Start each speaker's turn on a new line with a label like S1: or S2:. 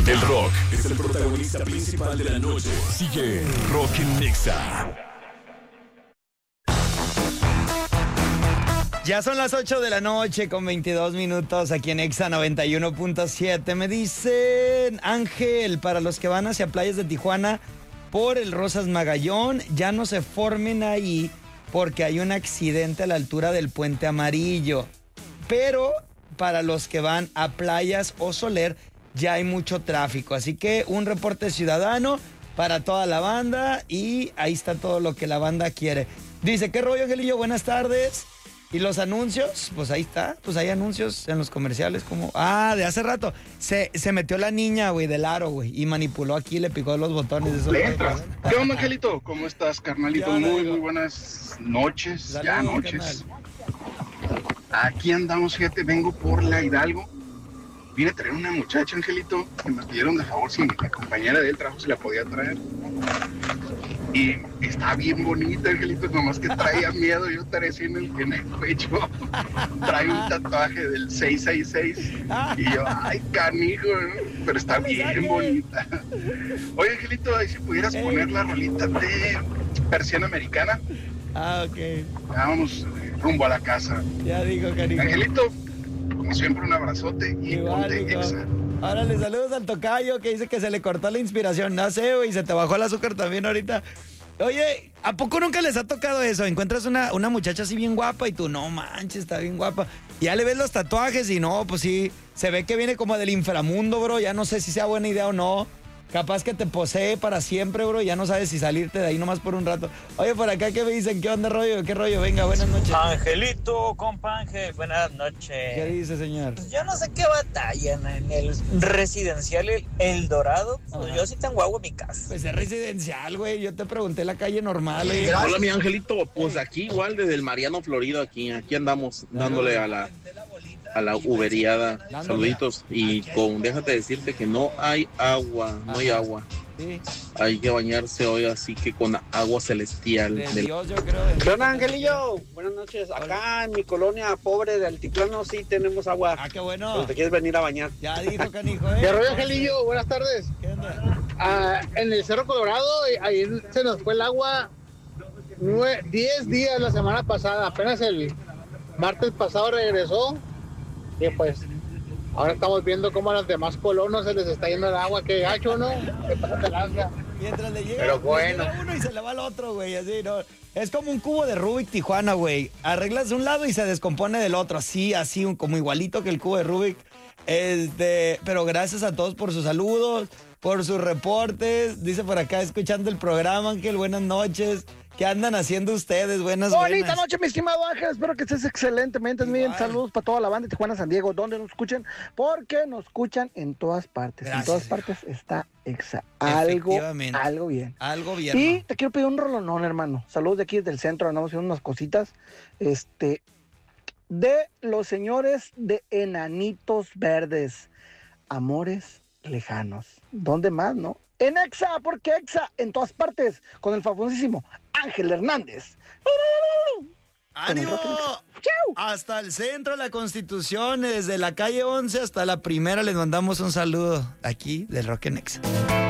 S1: El rock es el protagonista principal de la noche. Sigue Rock en Nexa.
S2: Ya son las 8 de la noche con 22 minutos aquí en Exa 91.7. Me dicen, Ángel, para los que van hacia playas de Tijuana por el Rosas Magallón, ya no se formen ahí porque hay un accidente a la altura del Puente Amarillo. Pero para los que van a Playas o Soler, ya hay mucho tráfico. Así que un reporte ciudadano para toda la banda y ahí está todo lo que la banda quiere. Dice, ¿qué rollo, Angelillo? Buenas tardes. ¿Y los anuncios? Pues ahí está, pues hay anuncios en los comerciales como... Ah, de hace rato. Se metió la niña, güey, del aro, güey, y manipuló aquí, le picó los botones. Eso
S3: ¿Le entras? ¿Qué onda, Angelito? ¿Cómo estás, carnalito?
S2: Ya,
S3: muy buenas noches.
S2: Saludos,
S3: ya noches.
S2: carnal.
S3: Aquí andamos, fíjate, vengo por la Hidalgo. Vine a traer una muchacha, Angelito, que me pidieron de favor si la compañera del trabajo se la podía traer. Y está bien bonita, Angelito, nomás que traía miedo, yo traía así en el pecho. Trae un tatuaje del 666. Y yo, ay, canijo, ¿no? Pero está bien bonita. Oye, Angelito, ahí si pudieras poner la rolita de Persiana Americana.
S2: Ah, ok.
S3: Ya vamos rumbo a la casa.
S2: Ya dijo, cariño.
S3: Angelito, como siempre, un abrazote y
S2: Igual,
S3: ponte
S2: hijo.
S3: Exa.
S2: Órale, saludos al tocayo que dice que se le cortó la inspiración. No sé, güey, se te bajó el azúcar también ahorita. Oye, ¿a poco nunca les ha tocado eso? Encuentras una muchacha así bien guapa y tú, no manches, está bien guapa. Y ya le ves los tatuajes y no, pues sí, se ve que viene como del inframundo, bro. Ya no sé si sea buena idea o no. Capaz que te posee para siempre, bro. Ya no sabes si salirte de ahí nomás por un rato. Oye, por acá, ¿qué me dicen? ¿Qué onda, rollo? ¿Qué rollo? Venga, buenas noches.
S4: Angelito, compa Ángel, buenas noches.
S2: ¿Qué dice, señor?
S4: Pues yo no sé qué batallan en el residencial El Dorado. Pues yo sí tengo agua en mi casa.
S2: Pues es residencial, güey. Yo te pregunté la calle normal, güey.
S5: Hola, mi Angelito. Pues aquí igual desde el Mariano Florido, aquí andamos dándole a la uberiada. Saluditos. Y déjate decirte que no hay agua, no hay agua.
S2: Sí.
S5: Hay que bañarse hoy, así que con agua celestial.
S2: De Dios, yo creo.
S6: ¿Qué onda, Angelillo? Buenas noches. Acá en mi colonia pobre de Altiplano sí tenemos agua.
S2: Ah, qué bueno.
S6: Cuando te quieres venir a bañar.
S2: Ya dijo, canijo, ¿eh?
S7: ¿Qué rollo, Angelillo? Buenas tardes.
S2: ¿Qué onda?
S7: En el Cerro Colorado, ahí se nos fue el agua 10 días la semana pasada. Apenas el martes pasado regresó. Y pues, ahora estamos viendo cómo a los demás colonos se les está yendo el agua. Qué gacho, ¿no? Qué pasa de lanza.
S2: Mientras le llega,
S7: Pero bueno.
S2: le llega uno y se le va al otro, güey, así, ¿no? Es como un cubo de Rubik Tijuana, güey. Arreglas de un lado y se descompone del otro, así, como igualito que el cubo de Rubik. Pero gracias a todos por sus saludos, por sus reportes. Dice por acá, escuchando el programa, Ángel, buenas noches. ¿Qué andan haciendo ustedes? Buenas.
S7: Bonita noche, mi estimado Ángel. Espero que estés excelentemente bien. Saludos para toda la banda de Tijuana, San Diego, donde nos escuchen, porque nos escuchan en todas partes.
S2: Gracias,
S7: en todas partes está Exa. Algo bien.
S2: Algo bien.
S7: Y te quiero pedir un rolonón, hermano. Saludos de aquí desde el centro. Andamos haciendo unas cositas. De los señores de Enanitos Verdes. Amores lejanos. ¿Dónde más, no? En Exa, porque Exa en todas partes. Con el famosísimo Ángel Hernández.
S2: ¡Ánimo! Hasta el centro de la Constitución, desde la calle 11 hasta la primera, les mandamos un saludo aquí del Rock en Exa.